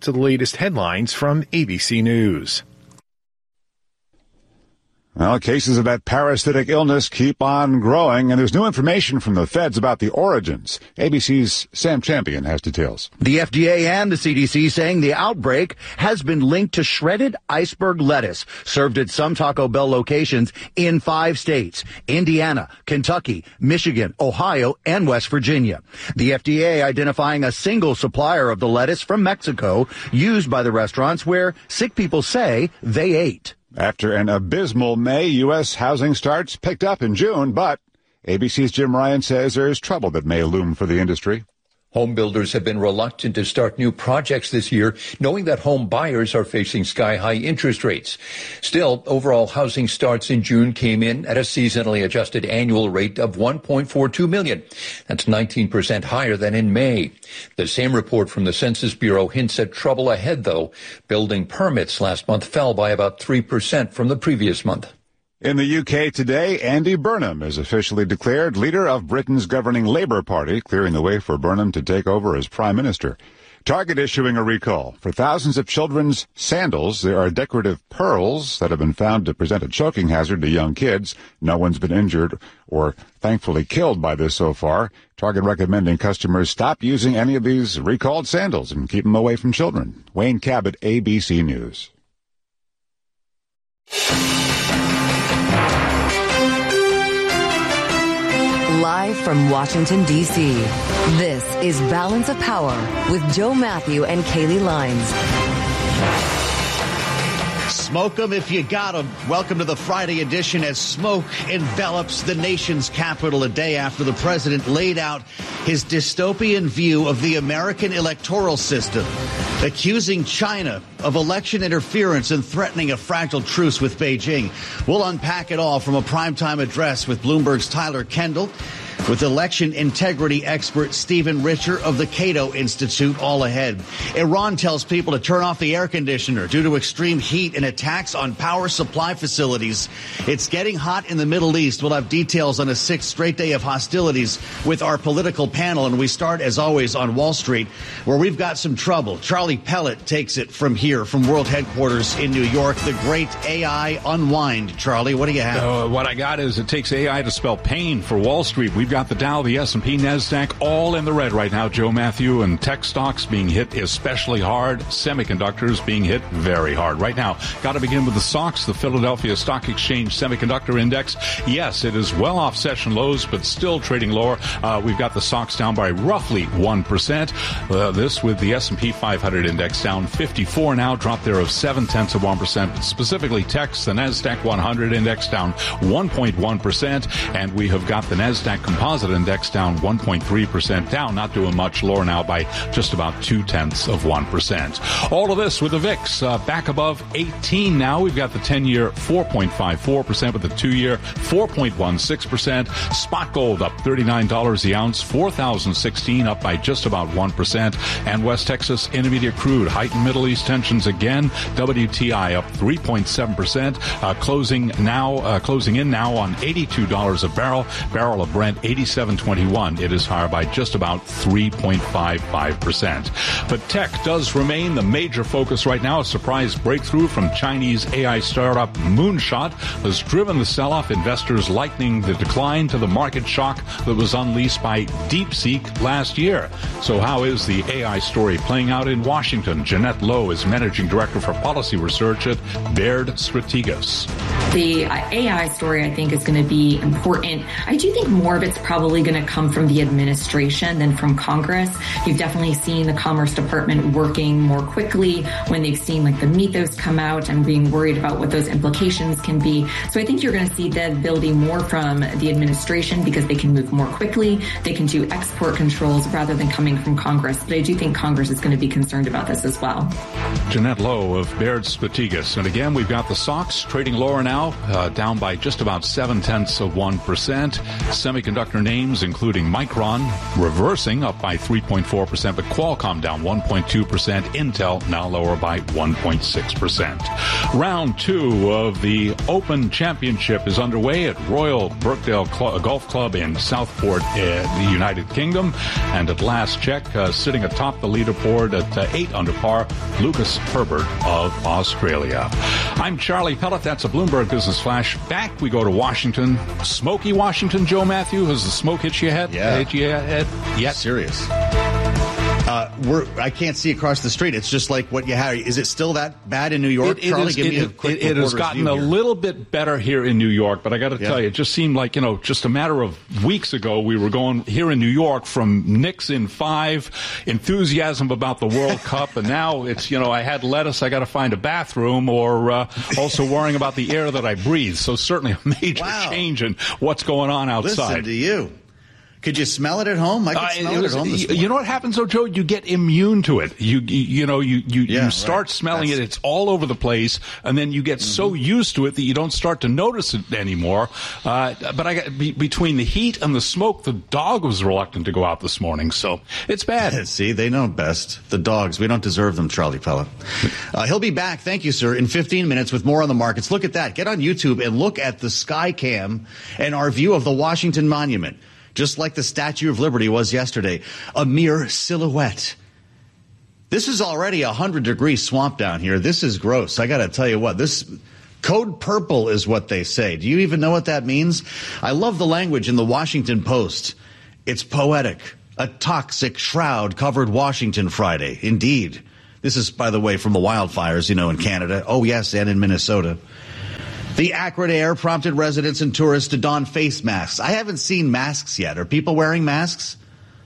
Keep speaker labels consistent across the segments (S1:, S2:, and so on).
S1: to the latest headlines from ABC News.
S2: Well, cases of that parasitic illness keep on growing, and there's new information from the feds about the origins. ABC's Sam Champion has details.
S3: The FDA and the CDC saying the outbreak has been linked to shredded iceberg lettuce served at some Taco Bell locations in 5 states: Indiana, Kentucky, Michigan, Ohio, and West Virginia. The FDA identifying a single supplier of the lettuce from Mexico used by the restaurants where sick people say they ate.
S2: After an abysmal May, U.S. housing starts picked up in June, but ABC's Jim Ryan says there's trouble that may loom for the industry.
S4: Home builders have been reluctant to start new projects this year, knowing that home buyers are facing sky-high interest rates. Still, overall housing starts in June came in at a seasonally adjusted annual rate of 1.42 million. That's 19% higher than in May. The same report from the Census Bureau hints at trouble ahead, though. Building permits last month fell by about 3% from the previous month.
S2: In the UK today, Andy Burnham is officially declared leader of Britain's governing Labour Party, clearing the way for Burnham to take over as Prime Minister. Target issuing a recall. For thousands of children's sandals, there are decorative pearls that have been found to present a choking hazard to young kids. No one's been injured or thankfully killed by this so far. Target recommending customers stop using any of these recalled sandals and keep them away from children. Wayne Cabot, ABC News.
S5: Live from Washington, D.C., this is Balance of Power with Joe Matthew and Kaylee Lines.
S6: Smoke 'em if you got 'em. Welcome to the Friday edition as smoke envelops the nation's capital a day after the president laid out his dystopian view of the American electoral system, accusing China of election interference and threatening a fragile truce with Beijing. We'll unpack it all from a primetime address with Bloomberg's Tyler Kendall, with election integrity expert Stephen Richer of the Cato Institute all ahead. Iran tells people to turn off the air conditioner due to extreme heat and attacks on power supply facilities. It's getting hot in the Middle East. We'll have details on a 6th straight day of hostilities with our political panel. And we start, as always, on Wall Street, where we've got some trouble. Charlie Pellet takes it from here, from World Headquarters in New York. The great AI unwind. Charlie, what do you have?
S7: What I got is it takes AI to spell pain for Wall Street. We've got the Dow, the S&P, NASDAQ, all in the red right now, Joe Matthew, and tech stocks being hit especially hard, semiconductors being hit very hard. Right now, got to begin with the SOX, the Philadelphia Stock Exchange Semiconductor Index. Yes, it is well off session lows, but still trading lower. We've got the SOX down by roughly 1%. This with the S&P 500 index down 54 now, drop there of 0.7%. But specifically techs, the NASDAQ 100 index down 1.1%, and we have got the NASDAQ Composite Index down 1.3%, down, not doing much, lower now by just about 0.2%. All of this with the VIX back above 18 now. We've got the 10-year 4.54% with the 2-year 4.16%. Spot gold up $39 the ounce, 4,016 up by just about 1%. And West Texas Intermediate crude, heightened Middle East tensions again. WTI up 3.7%, closing in now on $82 a barrel. Barrel of Brent 87.21. It is higher by just about 3.55%. But tech does remain the major focus right now. A surprise breakthrough from Chinese AI startup Moonshot has driven the sell-off, investors likening the decline to the market shock that was unleashed by DeepSeek last year. So how is the AI story playing out in Washington? Jeanette Lowe is Managing Director for Policy Research at Baird Strategas.
S8: The AI story, I think, is going to be important. I do think more of it's probably going to come from the administration than from Congress. You've definitely seen the Commerce Department working more quickly when they've seen like the Mythos come out and being worried about what those implications can be. So I think you're going to see that building more from the administration because they can move more quickly. They can do export controls rather than coming from Congress. But I do think Congress is going to be concerned about this as well.
S7: Jeanette Lowe of Baird Strategas. And again, we've got the SOX trading lower now, down by just about 0.7%. Semiconductor semiconductor names, incling Micron, reversing up by 3.4%, but Qualcomm down 1.2%. Intel now lower by 1.6%. Round 2 of the Open Championship is underway at Royal Birkdale Golf Club in Southport, the United Kingdom. And at last check, sitting atop the leaderboard at 8 under par, Lucas Herbert of Australia. I'm Charlie Pellet. That's a Bloomberg Business Flash. Back we go to Washington. Smoky Washington, Joe Matthew. Has the smoke hit you yet?
S6: Yeah.
S7: Hit you yet? Yet?
S6: Serious. I can't see across the street. It's just like what you had. Is it still that bad in New York? Charlie, give me a quick
S7: it has gotten a little bit better here in New York, but I got to tell you, it just seemed like, just a matter of weeks ago, we were going here in New York from Knicks in 5, enthusiasm about the World Cup, and now it's, I had lettuce, I got to find a bathroom, or also worrying about the air that I breathe. So certainly a major change in what's going on outside.
S6: Listen to you. Could you smell it at home? I could smell it at home this morning.
S7: You know what happens, though, Joe? You get immune to it. You start smelling it. It's all over the place, and then you get so used to it that you don't start to notice it anymore. But I got between the heat and the smoke, the dog was reluctant to go out this morning, so it's bad.
S6: See, they know best. The dogs. We don't deserve them, Charlie Pellet. He'll be back, thank you, sir, in 15 minutes with more on the markets. Look at that. Get on YouTube and look at the sky cam and our view of the Washington Monument. Just like the Statue of Liberty was yesterday, a mere silhouette. This is already a 100-degree swamp down here. This is gross. I got to tell you what, this code purple is what they say. Do you even know what that means? I love the language in the Washington Post. It's poetic. A toxic shroud covered Washington Friday. Indeed. This is, by the way, from the wildfires, in Canada. Oh, yes, and in Minnesota. The acrid air prompted residents and tourists to don face masks. I haven't seen masks yet. Are people wearing masks?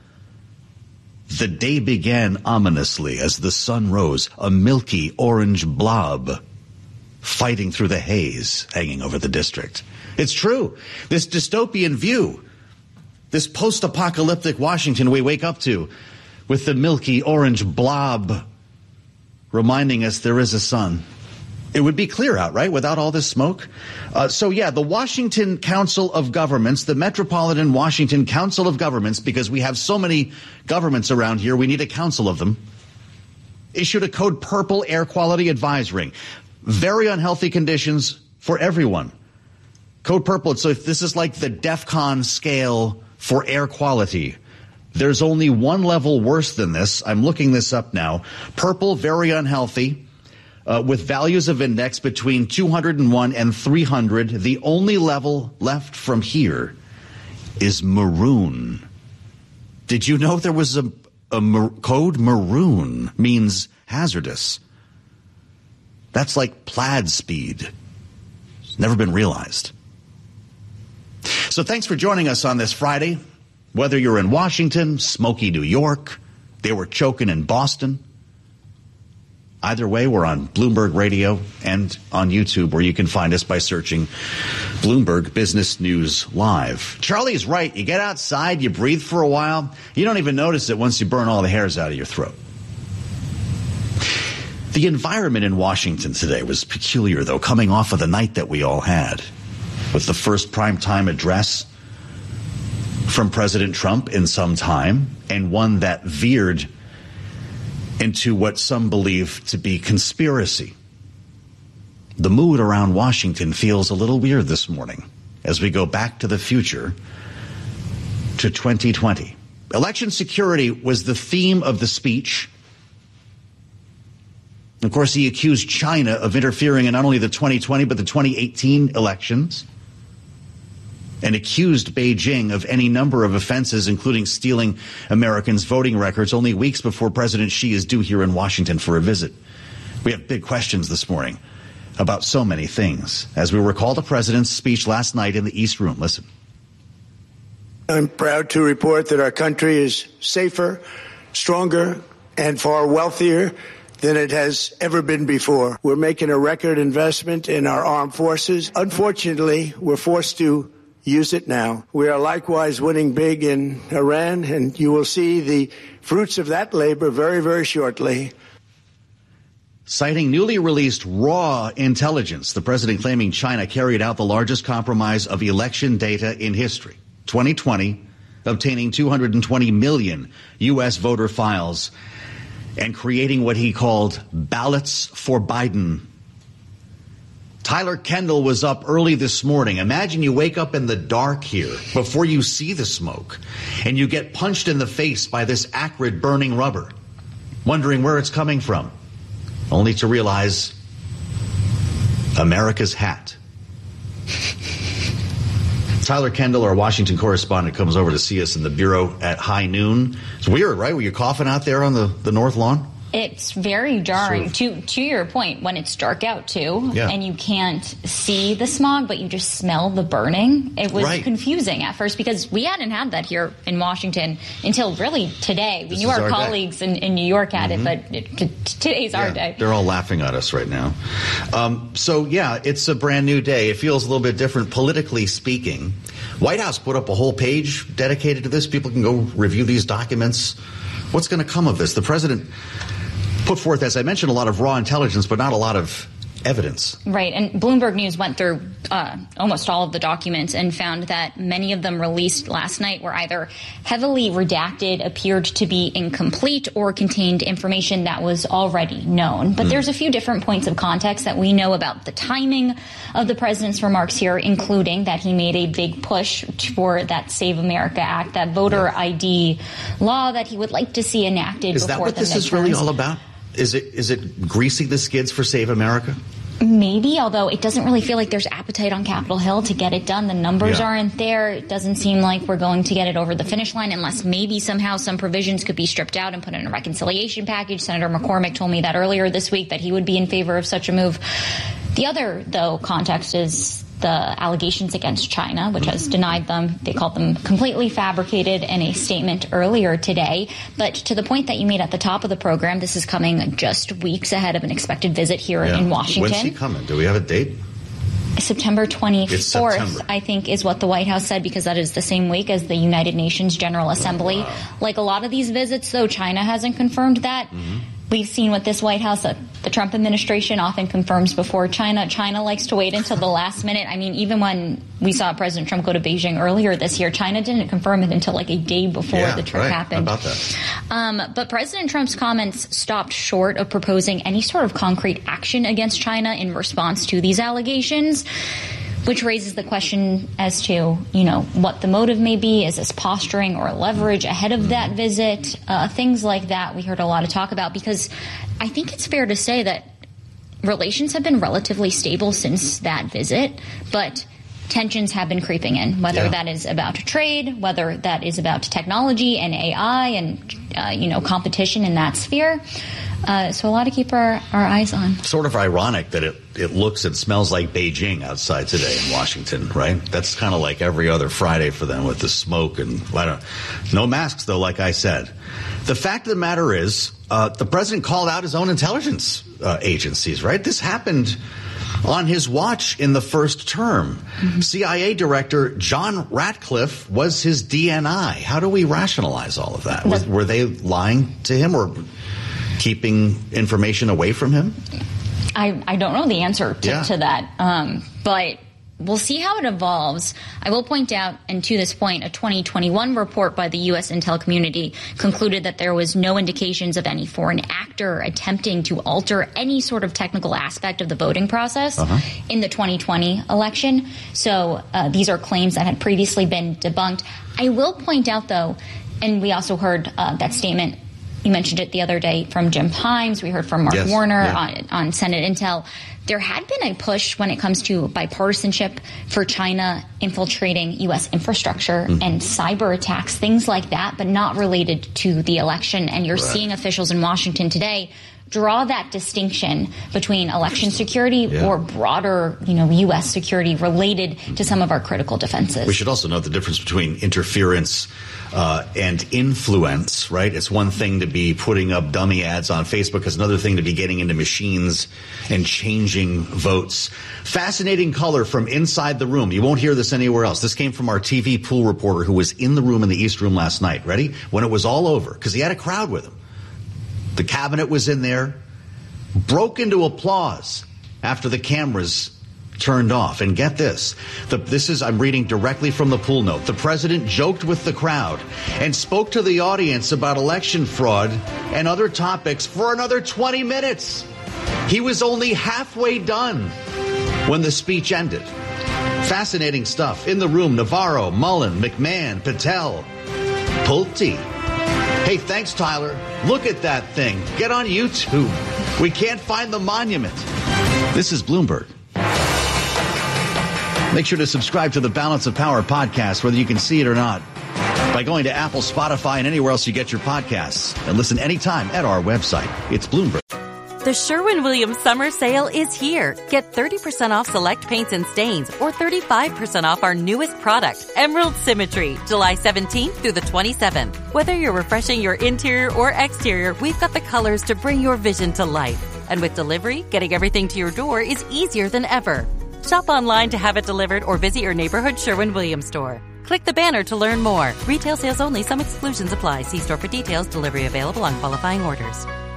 S6: The day began ominously as the sun rose, a milky orange blob fighting through the haze hanging over the district. It's true. This dystopian view, this post-apocalyptic Washington we wake up to with the milky orange blob reminding us there is a sun. It would be clear out, right, without all this smoke? The Washington Council of Governments, the Metropolitan Washington Council of Governments, because we have so many governments around here, we need a council of them, issued a code purple air quality advisory. Very unhealthy conditions for everyone. Code purple, so if this is like the DEFCON scale for air quality. There's only one level worse than this. I'm looking this up now. Purple, very unhealthy. With values of index between 201 and 300, the only level left from here is maroon. Did you know there was a code maroon means hazardous? That's like plaid speed. It's never been realized. So thanks for joining us on this Friday. Whether you're in Washington, smoky New York, they were choking in Boston. Either way, we're on Bloomberg Radio and on YouTube, where you can find us by searching Bloomberg Business News Live. Charlie's right. You get outside, you breathe for a while. You don't even notice it once you burn all the hairs out of your throat. The environment in Washington today was peculiar, though, coming off of the night that we all had, with the first primetime address from President Trump in some time, and one that veered into what some believe to be conspiracy. The mood around Washington feels a little weird this morning as we go back to the future to 2020. Election security was the theme of the speech. Of course, he accused China of interfering in not only the 2020 but the 2018 elections, and accused Beijing of any number of offenses, including stealing Americans' voting records only weeks before President Xi is due here in Washington for a visit. We have big questions this morning about so many things as we recall the president's speech last night in the East Room. Listen.
S9: I'm proud to report that our country is safer, stronger, and far wealthier than it has ever been before. We're making a record investment in our armed forces. Unfortunately, we're forced to use it now. We are likewise winning big in Iran, and you will see the fruits of that labor very, very shortly.
S6: Citing newly released raw intelligence, the president claiming China carried out the largest compromise of election data in history. 2020, obtaining 220 million U.S. voter files and creating what he called ballots for Biden. Tyler Kendall was up early this morning. Imagine you wake up in the dark here before you see the smoke and you get punched in the face by this acrid burning rubber, wondering where it's coming from, only to realize America's hat. Tyler Kendall, our Washington correspondent, comes over to see us in the bureau at high noon. It's weird, right? Were you coughing out there on the north lawn?
S10: It's very jarring. To your point, when it's dark out too, and you can't see the smog, but you just smell the burning. It was confusing at first because we hadn't had that here in Washington until really today. We knew our colleagues in New York had it, but today's our day.
S6: They're all laughing at us right now. It's a brand new day. It feels a little bit different politically speaking. White House put up a whole page dedicated to this. People can go review these documents. What's going to come of this? The president put forth, as I mentioned, a lot of raw intelligence, but not a lot of evidence.
S10: Right. And Bloomberg News went through almost all of the documents and found that many of them released last night were either heavily redacted, appeared to be incomplete, or contained information that was already known. But there's a few different points of context that we know about the timing of the president's remarks here, including that he made a big push for that Save America Act, that voter ID law that he would like to see enacted before the midterms. Is that what this is really
S6: all about? Is it greasing the skids for Save America?
S10: Maybe, although it doesn't really feel like there's appetite on Capitol Hill to get it done. The numbers aren't there. It doesn't seem like we're going to get it over the finish line unless maybe somehow some provisions could be stripped out and put in a reconciliation package. Senator McCormick told me that earlier this week that he would be in favor of such a move. The other, though, context is the allegations against China, which has denied them. They called them completely fabricated in a statement earlier today. But to the point that you made at the top of the program, this is coming just weeks ahead of an expected visit here in Washington.
S6: When's he coming? Do we have a date?
S10: September 24th, I think, is what the White House said, because that is the same week as the United Nations General Assembly. Wow. Like a lot of these visits, though, China hasn't confirmed that. We've seen with this White House that the Trump administration often confirms before China. China likes to wait until the last minute. I mean, even when we saw President Trump go to Beijing earlier this year, China didn't confirm it until like a day before the trip happened.
S6: How about that?
S10: But President Trump's comments stopped short of proposing any sort of concrete action against China in response to these allegations, which raises the question as to, what the motive may be. Is this posturing or leverage ahead of that visit? Things like that we heard a lot of talk about, because I think it's fair to say that relations have been relatively stable since that visit, but tensions have been creeping in, whether that is about trade, whether that is about technology and AI and, competition in that sphere. So a lot to keep our eyes on. Sort of ironic that it looks and smells like Beijing outside today in Washington, right? That's kind of like every other Friday for them with the smoke and no masks, though, like I said. The fact of the matter is the president called out his own intelligence agencies, right? This happened on his watch in the first term. CIA Director John Ratcliffe was his DNI. How do we rationalize all of that? Were they lying to him or keeping information away from him? I don't know the answer to that, but we'll see how it evolves. I will point out, and to this point, a 2021 report by the U.S. intel community concluded that there was no indications of any foreign actor attempting to alter any sort of technical aspect of the voting process in the 2020 election. So these are claims that had previously been debunked. I will point out, though, and we also heard that statement, you mentioned it the other day, from Jim Himes. We heard from Mark Warner on Senate Intel. There had been a push when it comes to bipartisanship for China infiltrating U.S. infrastructure and cyber attacks, things like that, but not related to the election. And you're seeing officials in Washington today draw that distinction between election security or broader, U.S. security related to some of our critical defenses. We should also note the difference between interference and influence, right? It's one thing to be putting up dummy ads on Facebook. It's another thing to be getting into machines and changing votes. Fascinating color from inside the room. You won't hear this anywhere else. This came from our TV pool reporter who was in the room in the East Room last night. Ready? When it was all over, because he had a crowd with him. The cabinet was in there, broke into applause after the cameras
S6: turned off. And get this. I'm reading directly from the pool note. The president joked with the crowd and spoke to the audience about election fraud and other topics for another 20 minutes. He was only halfway done when the speech ended. Fascinating stuff. In the room, Navarro, Mullen, McMahon, Patel, Pulte. Hey, thanks, Tyler. Look at that thing. Get on YouTube. We can't find the monument. This is Bloomberg. Make sure to subscribe to the Balance of Power podcast, whether you can see it or not, by going to Apple, Spotify, and anywhere else you get your podcasts. And listen anytime at our website. It's Bloomberg.
S11: The Sherwin-Williams Summer Sale is here. Get 30% off select paints and stains or 35% off our newest product, Emerald Symmetry, July 17th through the 27th. Whether you're refreshing your interior or exterior, we've got the colors to bring your vision to life. And with delivery, getting everything to your door is easier than ever. Shop online to have it delivered or visit your neighborhood Sherwin-Williams store. Click the banner to learn more. Retail sales only. Some exclusions apply. See store for details. Delivery available on qualifying orders.